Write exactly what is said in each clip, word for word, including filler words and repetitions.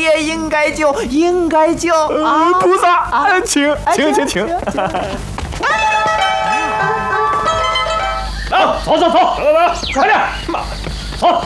爹应该救，应该救啊！ 菩萨，啊、请请请请。 来，走走走，走走走，快点，走！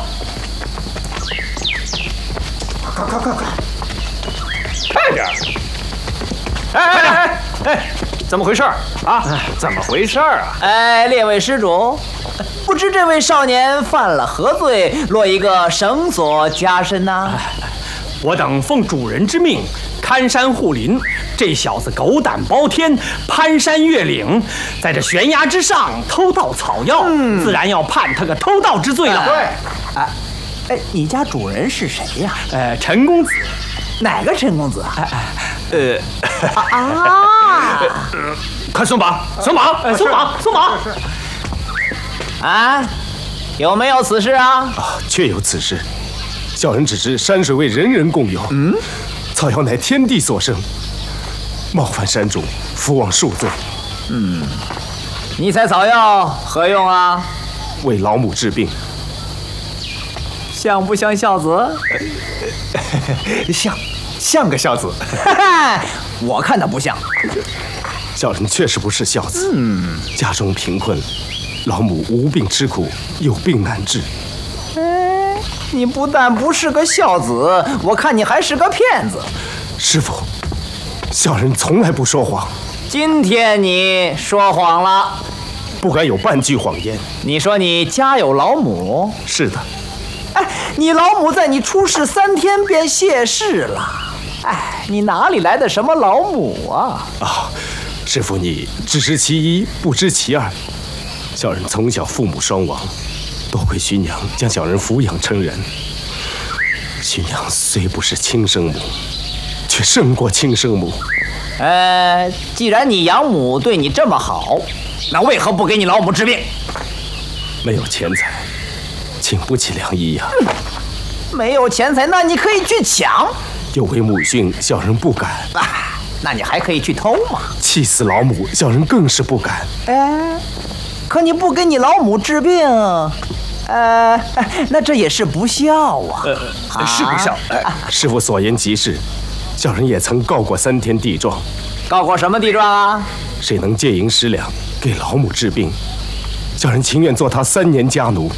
快快快快！ 快点！哎哎哎哎，怎么回事啊？怎么回事啊？ 哎，列位施主，不知这位少年犯了何罪，落一个绳索加身呐？ 我等奉主人之命，看山护林。这小子狗胆包天，攀山越岭，在这悬崖之上偷盗草药，嗯、自然要判他个偷盗之罪了。 对，哎，哎，你家主人是谁呀？ 呃，陈公子。 哪个陈公子啊？ 哎哎，呃啊， 快松绑，松绑，松绑，松绑！ 啊，有没有此事啊？ 啊，确有此事。小人只知山水味人人共有，嗯，草药乃天地所生。冒犯山主，父望恕罪。 嗯，你采草药何用啊？ 为老母治病。 像不像孝子？ 像，像个孝子。 我看他不像。 小人确实不是孝子。嗯，家中贫困，老母无病吃苦，有病难治。 哎，你不但不是个孝子，我看你还是个骗子。 师父。小人从来不说谎， 今天你说谎了， 不敢有半句谎言。 你说你家有老母？ 是的。 哎，你老母在你出事三天便谢世了。哎，你哪里来的什么老母啊？ 啊，师父你只知其一，不知其二。小人从小父母双亡，多亏徐娘将小人抚养成人。徐娘虽不是亲生母，却胜过亲生母。 呃，既然你养母对你这么好，那为何不给你老母治病？ 没有钱财，请不起良医呀、啊。 没有钱财，那你可以去抢。 有违母训，小人不敢。 啊，那你还可以去偷嘛。 气死老母，小人更是不敢。 哎，可你不给你老母治病，呃，那这也是不孝啊。 呃，啊、是不孝。呃、 师父所言极是。小人也曾告过三天地状， 告过什么地状啊？ 谁能借银十两给老母治病，小人情愿做他三年家奴；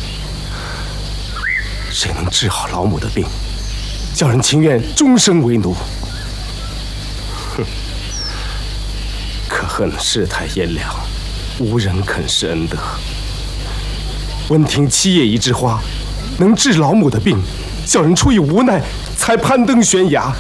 谁能治好老母的病，小人情愿终生为奴。哼！可恨世态炎凉，无人肯施恩德。闻听七叶一枝花能治老母的病，小人出于无奈才攀登悬崖。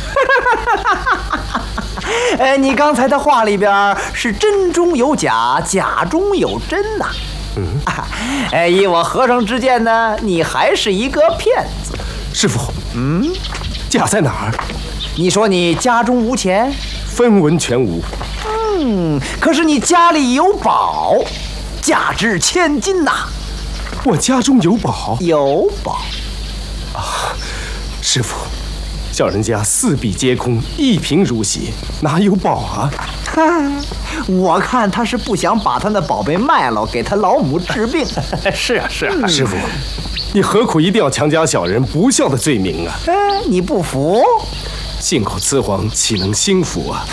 哎，你刚才的话里边是真中有假，假中有真呐、啊。嗯，哎，以我和尚之见呢，你还是一个骗子。 师父，嗯，假在哪儿？ 你说你家中无钱， 分文全无。 嗯，可是你家里有宝，价值千金呐、啊。 我家中有宝？ 有宝。 啊，师父。小人家四壁皆空，一贫如洗，哪有宝啊？ 我看他是不想把他那宝贝卖了，给他老母治病。 是啊，是啊， 嗯、师父，你何苦一定要强加小人不孝的罪名啊？ 哎，你不服？ 信口雌黄，岂能心服啊？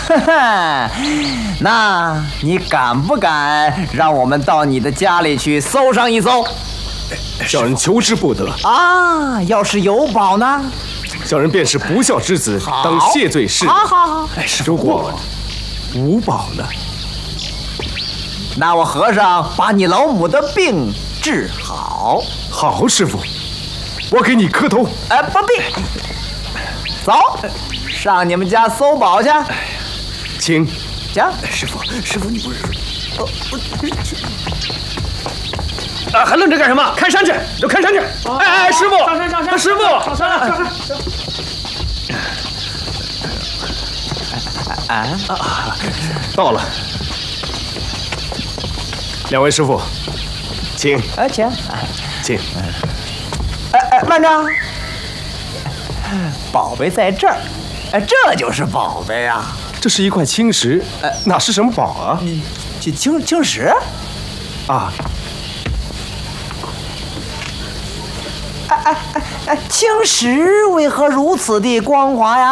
那你敢不敢让我们到你的家里去搜上一搜？ 小人求之不得啊！要是有宝呢？ 小人便是不孝之子，当谢罪释。 好好好， 哎，如果无宝呢？ 那我和尚把你老母的病治好。 好，师父，我给你磕头。 哎，不必。走，上你们家搜宝去。 请。 行， 师父，师父你不是？哦， 我。啊，还愣着干什么？开山去，都开山去！哦、哎哎，师傅，上山上山！师傅，上山了，上山！ 啊啊！到了，两位师傅，请。 哎，请， 请。 哎哎，慢着，宝贝在这儿，哎，这就是宝贝啊！ 这是一块青石，哎，哪是什么宝啊？ 青青青石？ 啊。 哎哎哎哎，青石为何如此的光滑呀？